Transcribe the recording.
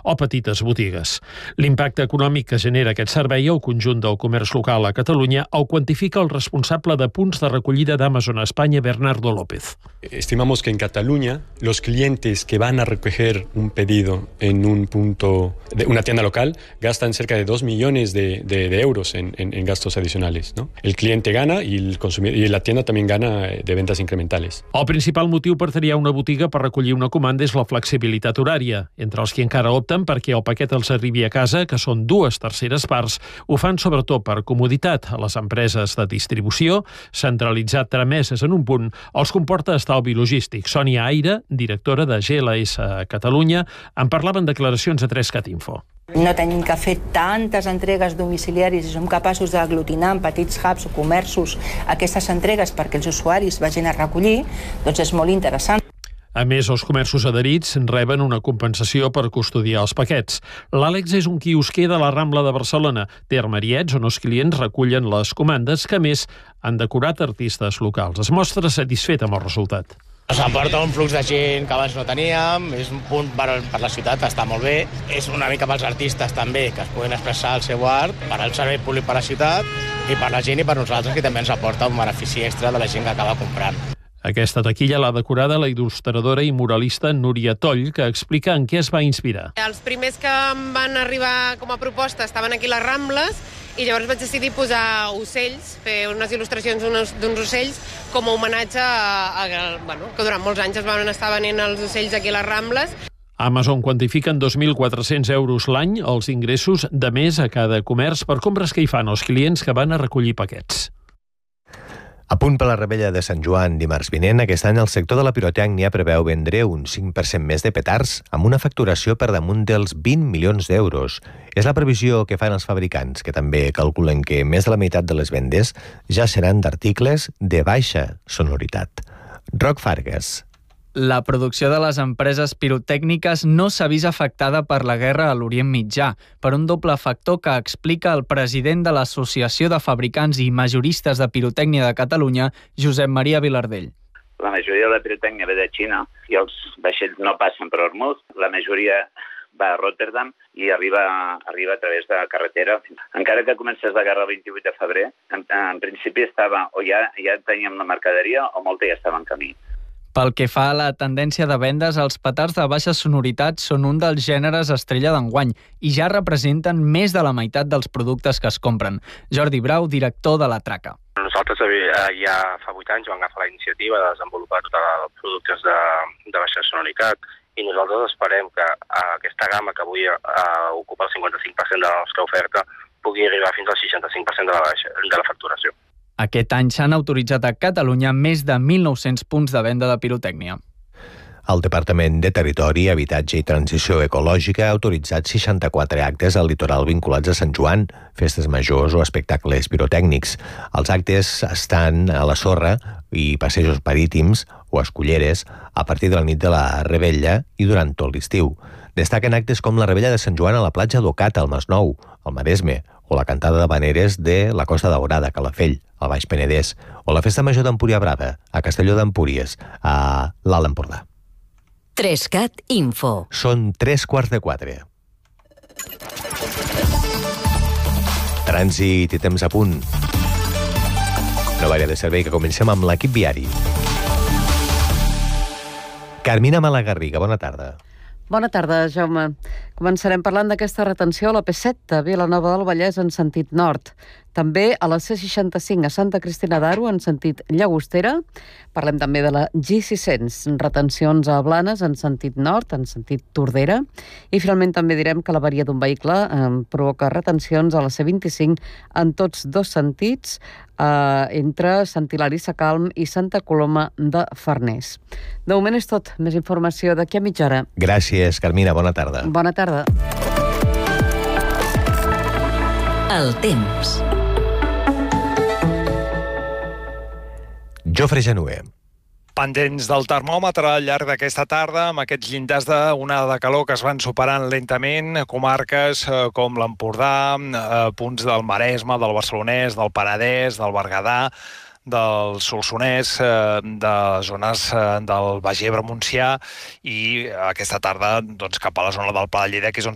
o petites botigues. L'impacte econòmic que genera aquest servei al conjunt del comerç local a Catalunya el quantifica el responsable de punts de recollida d'Amazon a España, Bernardo López. Estimamos que en Cataluña los clientes que van a recoger un pedido en un punto de una tienda local gastan cerca de 2 millones de euros en gastos adicionales, ¿no? El cliente gana y la tienda también gana de ventas incrementales. El principal motiu per triar una botiga per recollir una comanda és la flexibilitat horària. Entre els que encara opten perquè el paquet els arribi a casa, que són 2 terceres parts, ho fan sobretot per comoditat. A les empreses de distribució, centralitzar trameses en un punt els comporta estalvi logístic. Sònia Aire, directora de GLS a Catalunya, en parlava en declaracions a 3cat Info. No tenim que fer tantes entregues domiciliaris i som capaços d'aglutinar en petits hubs o comerços aquestes entregues perquè els usuaris vagin a recollir, doncs és molt interessant. A més, els comerços adherits reben una compensació per custodiar els paquets. L'Àlex és un quiosquer de la Rambla de Barcelona. Té armariets on els clients recullen les comandes que, a més, han decorat artistes locals. Es mostra satisfet amb el resultat. Ens aporta un flux de gent que abans no teníem, és un punt per la ciutat, està molt bé. És una mica pels artistes també, que es puguin expressar el seu art, per al servei públic per la ciutat i per la gent i per nosaltres, que també ens aporta un benefici extra de la gent que acaba comprant. Aquesta taquilla l'ha decorada la il·lustradora i muralista Núria Toll, que explica en què es va inspirar. Els primers que em van arribar com a proposta estaven aquí a les Rambles i llavors vaig decidir posar ocells, fer unes il·lustracions d'uns ocells com a homenatge que durant molts anys es van estar venent els ocells aquí a les Rambles. Amazon quantifica en 2.400 euros l'any els ingressos de més a cada comerç per compres que hi fan els clients que van a recollir paquets. A punt per la rebella de Sant Joan dimarts vinent, aquest any el sector de la pirotècnia preveu vendre un 5% més de petards amb una facturació per damunt dels 20 milions d'euros. És la previsió que fan els fabricants, que també calculen que més de la meitat de les vendes ja seran d'articles de baixa sonoritat. Roc Fargas. La producció de les empreses pirotècniques no s'ha vist afectada per la guerra a l'Orient Mitjà, per un doble factor que explica el president de l'Associació de Fabricants i Majoristes de Pirotècnia de Catalunya, Josep Maria Vilardell. La majoria de la pirotècnia ve de Xina i els vaixells no passen per Hormuz. La majoria va a Rotterdam i arriba a través de carretera. Encara que comencés la guerra el 28 de febrer, en principi estava o ja teníem la mercaderia o molta ja estava en camí. Pel que fa a la tendència de vendes, els petards de baixa sonoritat són un dels gèneres estrella d'enguany i ja representen més de la meitat dels productes que es compren. Jordi Brau, director de la Traca. Nosaltres ja fa 8 anys vam agafar la iniciativa de desenvolupar tots els productes de baixa sonoritat i nosaltres esperem que aquesta gamma que avui ocupa el 55% de la nostra oferta pugui arribar fins al 65% de la facturació. Aquest any s'han autoritzat a Catalunya més de 1.900 punts de venda de pirotècnia. El Departament de Territori, Habitatge i Transició Ecològica ha autoritzat 64 actes al litoral vinculats a Sant Joan, festes majors o espectacles pirotècnics. Els actes estan a la sorra i passejos marítims o esculleres a partir de la nit de la Rebella i durant tot l'estiu. Destaquen actes com la Rebella de Sant Joan a la platja d'Ocat, al Masnou, al Maresme, o la cantada d'habaneres de la Costa Daurada, a Calafell, al Baix Penedès, o la Festa Major d'Empúria Brava, a Castelló d'Empúries, a l'Alt Empordà. 3cat Info. Són 3:15. Trànsit i temps a punt. Nova àrea de servei que comencem amb l'equip viari. Carmina Malagarriga, bona tarda. Bona tarda, Jaume. Començarem parlant d'aquesta retenció a la P7 de Vilanova del Vallès en sentit nord. També a la C65 a Santa Cristina d'Aro en sentit Llagostera. Parlem també de la G600, retencions a Blanes en sentit nord, en sentit Tordera. I finalment també direm que l'avaria d'un vehicle provoca retencions a la C25 en tots dos sentits, entre Sant Hilari Sacalm i Santa Coloma de Farners. De moment és tot. Més informació d'aquí a mitja hora. Gràcies, Carmina. Bona tarda. Bona tarda. El temps. Jofre Genuer. Pendents del termòmetre al llarg d'aquesta tarda, amb aquests llindars d'onada de calor que es van superant lentament, comarques com l'Empordà, punts del Maresme, del Barcelonès, del Penedès, del Berguedà, del Solsonès, de zones del Baix Ebre, Montsià, i aquesta tarda cap a la zona del Pla de Lleida, que és on